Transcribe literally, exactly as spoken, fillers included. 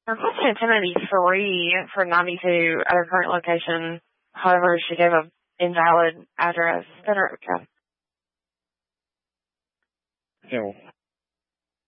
Requesting ten ninety-three for ninety-two at her current location. However, she gave a invalid address. Better, okay. Okay, well,